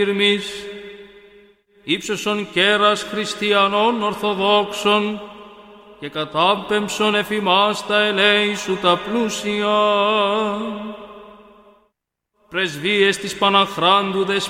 Ηρμής, ύψωσον κέρας χριστιανών Ορθοδόξων και κατάπεμψον εφ' ημάς τα ελέη σου τα πλούσια. Πρεσβείες της Παναχράντου